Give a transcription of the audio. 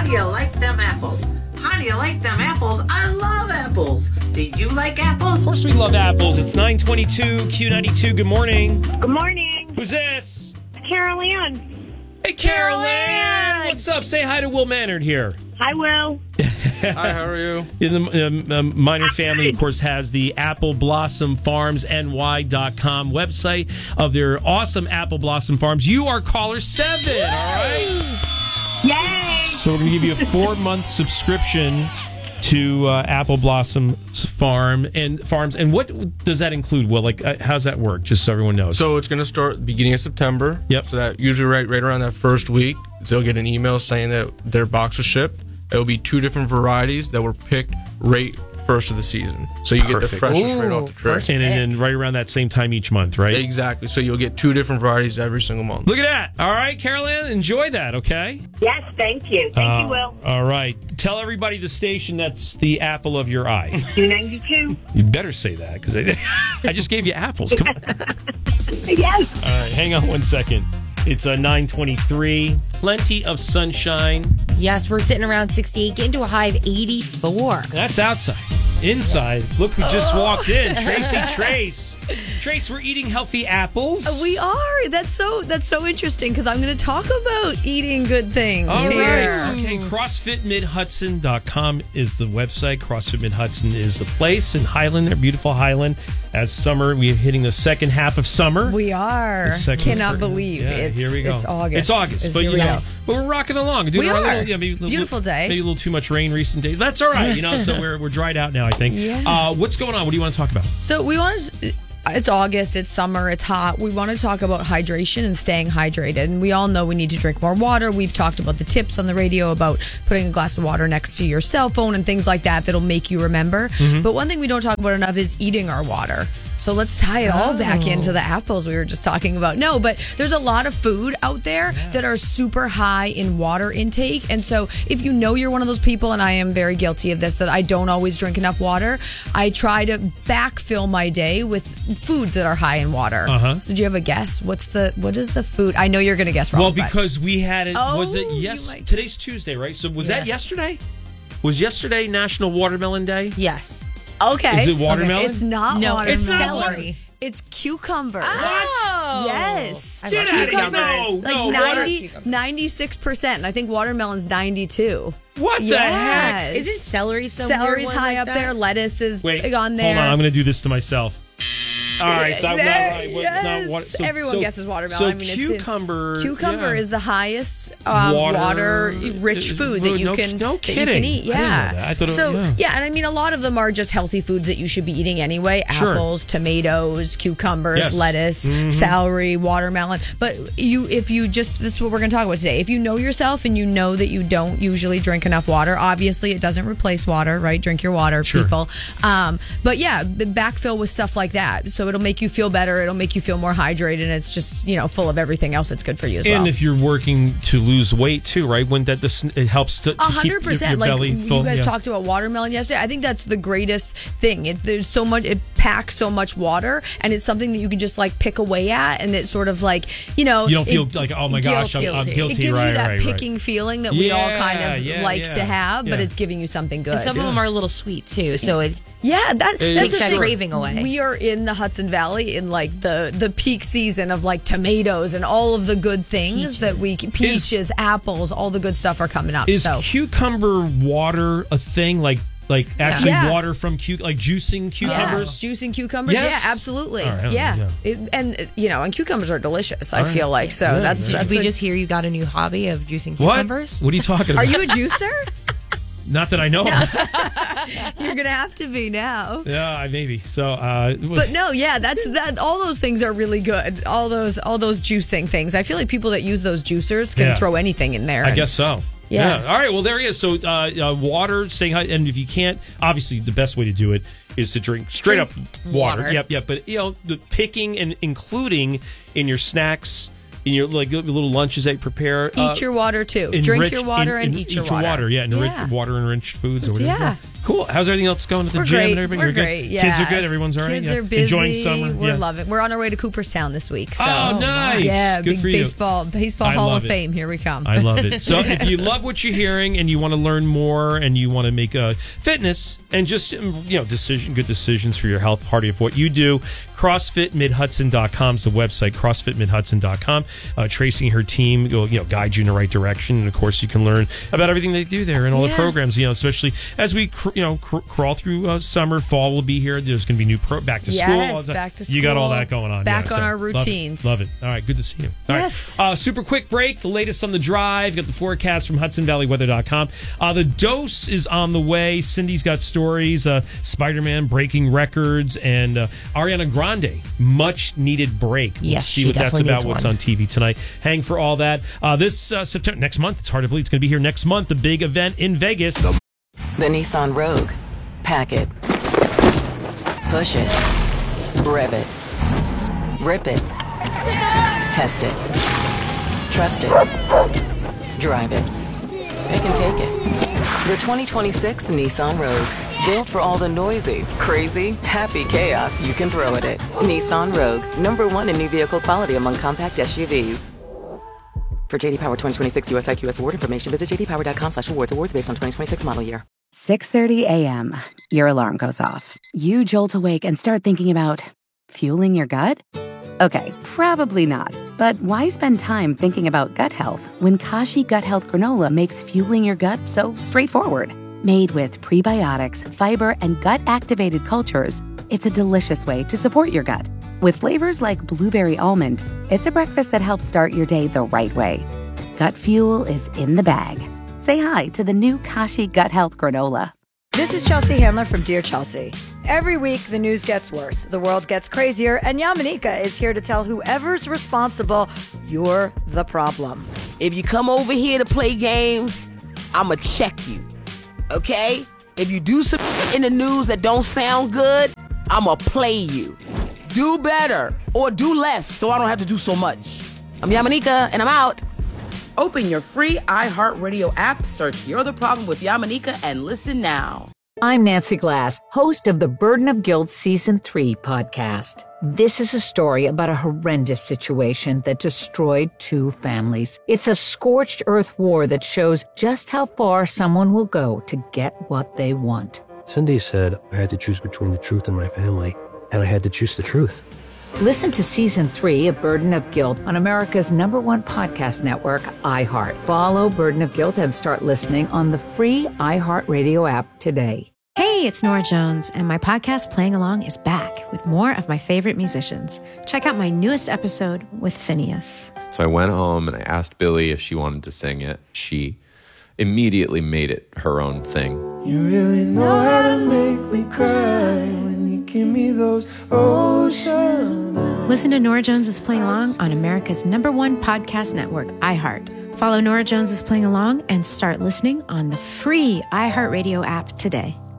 do you like them apples? How do you like them apples? I love apples. Do you like apples? Of course we love apples. It's 9:22, Q92. Good morning. Good morning. Who's this? Carol Ann. Hey, Carol Ann. What's up? Say hi to Will Mannard here. Hi, Will. Hi, how are you? The Minor family, of course, has the Apple Blossom Farms NY.com website of their awesome Apple Blossom Farms. You are caller 7, all right? Yay! So we're going to give you a 4-month subscription to Apple Blossom Farms. And what does that include, Will? Like, how's that work? Just so everyone knows. So it's going to start beginning of September. Yep. So that usually right around that first week, they'll get an email saying that their box was shipped. It will be 2 different varieties that were picked right first of the season. So you get the freshest right off the tray. And then right around that same time each month, right? Exactly. So you'll get 2 different varieties every single month. Look at that. All right, Carol Ann, enjoy that, okay? Yes, thank you. Thank you, Will. All right. Tell everybody the station that's the apple of your eye. 292. You better say that, because I just gave you apples. Come on. Yes. All right, hang on one second. It's 9:23. Plenty of sunshine. Yes, we're sitting around 68, getting to a high of 84. That's outside. Inside, look who just walked in. Trace. Trace, we're eating healthy apples. We are. That's so interesting because I'm going to talk about eating good things All here. right. Okay, CrossFitMidHudson.com is the website. CrossFit Mid Hudson is the place in Highland, there, beautiful Highland. As summer, we're hitting the second half of summer. We are. Cannot believe here we go. It's August. It's August, but but we're rocking along. We are. Maybe Beautiful day. Maybe a little too much rain recent days. That's all right, So we're dried out now, I think. Yeah. What's going on? What do you want to talk about? So we want to. It's August, it's summer, it's hot. We want to talk about hydration and staying hydrated. And we all know we need to drink more water. We've talked about the tips on the radio about putting a glass of water next to your cell phone and things like that that'll make you remember. Mm-hmm. But one thing we don't talk about enough is eating our water. So let's tie it all back into the apples we were just talking about. No, but there's a lot of food out there that are super high in water intake. And so if you know you're one of those people, and I am very guilty of this, that I don't always drink enough water, I try to backfill my day with foods that are high in water. So do you have a guess? What is the food? I know you're going to guess wrong. Well, because we had it, was it today's Tuesday, right? So was that yesterday? Was yesterday National Watermelon Day? Yes. Okay. Is it watermelon? It's not watermelon. It's celery. It's cucumber. Oh. Yes. Get out of here. No, 96%. And I think watermelon's 92. What the heck? Isn't celery somewhere? Celery's high up there. Lettuce is big on there. Hold on. I'm going to do this to myself. All right, so I'm not right. Yes. It's not water. Everyone guesses watermelon. So I mean, cucumber. Cucumber is the highest water-rich food that you can eat. Yeah. I didn't know that. I thought and I mean, a lot of them are just healthy foods that you should be eating anyway. Sure. Apples, tomatoes, cucumbers, lettuce, celery, watermelon. But this is what we're going to talk about today. If you know yourself and you know that you don't usually drink enough water, obviously it doesn't replace water, right? Drink your water, people. But yeah, backfill with stuff like that. So it'll make you feel better. It'll make you feel more hydrated. And it's just, full of everything else that's good for you as well. And if you're working to lose weight too, right? Wouldn't that it helps to 100%. keep your belly full? You guys talked about watermelon yesterday. I think that's the greatest thing. There's so much. It packs so much water, and it's something that you can just pick away at, and it's sort of you don't feel like, oh my gosh, I'm guilty. It gives you that picking right. feeling that we all kind of to have, but it's giving you something good. And some of them are a little sweet too, so it that's takes the that craving away. We are in the Hudson Valley in the peak season of tomatoes and all of the good things peaches, apples, all the good stuff are coming up. Is cucumber water a thing? Water from juicing cucumbers? Yeah. Juicing cucumbers? Yes. Yeah, absolutely. Right, and cucumbers are delicious, I feel like. So that's Did we just hear you got a new hobby of juicing cucumbers? What are you talking about? Are you a juicer? Not that I know of. You're going to have to be now. Yeah, maybe. So, but no, that. All those things are really good. All those juicing things. I feel like people that use those juicers can throw anything in there. I guess so. Yeah. All right. Well, there he is. So, water, staying high, and if you can't, obviously, the best way to do it is to drink straight up water. Yep. But the picking and including in your snacks, in your little lunches that you prepare. Eat your water too. Drink your water and eat your water. Yeah, water enriched foods or whatever. Cool. How's everything else going at the We're gym great. and everything? We're You're great. good? Yes. Kids are good? Everyone's all right? Kids are busy. Enjoying summer? We're loving it. We're on our way to Cooperstown this week. So. Oh, nice. Yeah, Good big for you. baseball I Hall love of it. Fame. Here we come. I love it. So if you love what you're hearing and you want to learn more and you want to make fitness and just good decisions for your health, part of what you do, CrossFitMidHudson.com is the website. CrossFitMidHudson.com. Tracy and her team will guide you in the right direction, and of course you can learn about everything they do there and all the programs. Especially as we crawl through summer, fall will be here. There's going to be new back to school. Yes, back to school. You got all that going on. Back on our routines. Love it. All right, good to see you. All Yes. right. Super quick break. The latest on the drive. Got the forecast from HudsonValleyWeather.com. The dose is on the way. Cindy's got stories. Spider-Man breaking records, and Ariana Grande, much needed break. We'll Yes, see she what that's definitely about. needs What's one. on TV tonight. Hang for all that. This September, next month. It's hard to believe it's going to be here next month. The big event in Vegas. The Nissan Rogue. Pack it. Push it. Rev it. Rip it. Test it. Trust it. Drive it. It can take it. The 2026 Nissan Rogue. Built for all the noisy, crazy, happy chaos you can throw at it. Nissan Rogue. #1 in new vehicle quality among compact SUVs. For JD Power 2026 US IQS award information, visit jdpower.com/awards. Awards based on 2026 model year. 6:30 a.m. Your alarm goes off. You jolt awake and start thinking about fueling your gut? Okay, probably not. But why spend time thinking about gut health when Kashi Gut Health Granola makes fueling your gut so straightforward? Made with prebiotics, fiber, and gut-activated cultures, it's a delicious way to support your gut. With flavors like blueberry almond, it's a breakfast that helps start your day the right way. Gut fuel is in the bag. Say hi to the new Kashi Gut Health Granola. This is Chelsea Handler from Dear Chelsea. Every week, the news gets worse, the world gets crazier, and Yamanika is here to tell whoever's responsible, you're the problem. If you come over here to play games, I'ma check you, okay? If you do some in the news that don't sound good, I'ma play you. Do better or do less so I don't have to do so much. I'm Yamanika, and I'm out. Open your free iHeartRadio app, search You're the Problem with Yamanika, and listen now. I'm Nancy Glass, host of the Burden of Guilt Season 3 podcast. This is a story about a horrendous situation that destroyed 2 families. It's a scorched earth war that shows just how far someone will go to get what they want. Cindy said I had to choose between the truth and my family, and I had to choose the truth. Listen to Season 3 of Burden of Guilt on America's #1 podcast network, iHeart. Follow Burden of Guilt and start listening on the free iHeartRadio app today. Hey, it's Nora Jones, and my podcast Playing Along is back with more of my favorite musicians. Check out my newest episode with Phineas. So I went home and I asked Billy if she wanted to sing it. She immediately made it her own thing. You really know how to make me cry when you give me those ocean eyes. Listen to Nora Jones is Playing Along on America's #1 podcast network, iHeart. Follow Nora Jones is Playing Along and start listening on the free iHeartRadio app today.